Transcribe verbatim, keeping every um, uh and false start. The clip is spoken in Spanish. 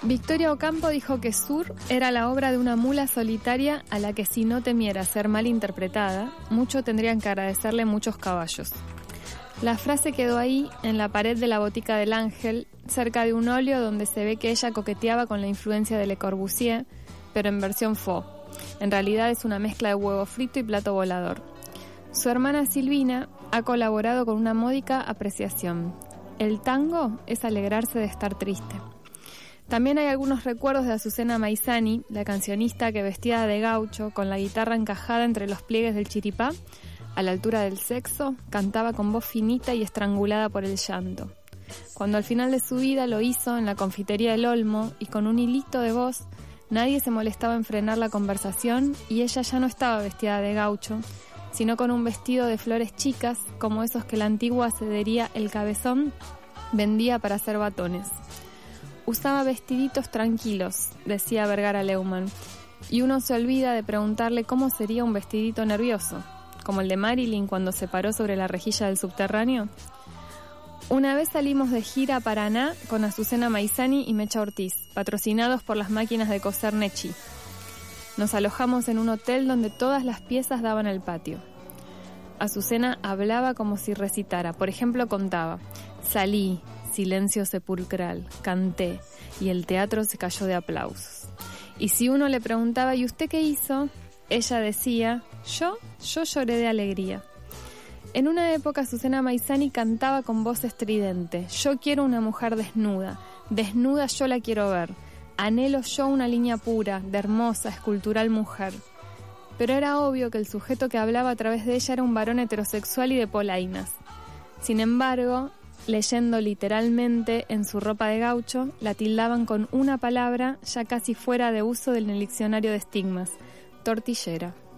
Victoria Ocampo dijo que Sur era la obra de una mula solitaria a la que, si no temiera ser mal interpretada, mucho tendrían que agradecerle muchos caballos. La frase quedó ahí, en la pared de la botica del Ángel, cerca de un óleo donde se ve que ella coqueteaba con la influencia de Le Corbusier, pero en versión faux. En realidad es una mezcla de huevo frito y plato volador. Su hermana Silvina ha colaborado con una módica apreciación. El tango es alegrarse de estar triste. También hay algunos recuerdos de Azucena Maizani, la cancionista que, vestida de gaucho, con la guitarra encajada entre los pliegues del chiripá, a la altura del sexo, cantaba con voz finita y estrangulada por el llanto. Cuando al final de su vida lo hizo en la confitería del Olmo y con un hilito de voz, nadie se molestaba en frenar la conversación y ella ya no estaba vestida de gaucho, sino con un vestido de flores chicas, como esos que la antigua cedería El Cabezón vendía para hacer batones. Usaba vestiditos tranquilos, decía Vergara Leumann, y uno se olvida de preguntarle cómo sería un vestidito nervioso, como el de Marilyn cuando se paró sobre la rejilla del subterráneo. Una vez salimos de gira a Paraná con Azucena Maizani y Mecha Ortiz, patrocinados por las máquinas de coser Nechi. Nos alojamos en un hotel donde todas las piezas daban al patio. Azucena hablaba como si recitara. Por ejemplo, contaba: salí, silencio sepulcral, canté, y el teatro se cayó de aplausos. Y si uno le preguntaba: ¿y usted qué hizo?, ella decía: yo, yo lloré de alegría. En una época Azucena Maizani cantaba con voz estridente: yo quiero una mujer desnuda, desnuda yo la quiero ver, anhelo yo una línea pura, de hermosa, escultural mujer. Pero era obvio que el sujeto que hablaba a través de ella era un varón heterosexual y de polainas. Sin embargo, leyendo literalmente en su ropa de gaucho, la tildaban con una palabra ya casi fuera de uso del diccionario de estigmas: tortillera.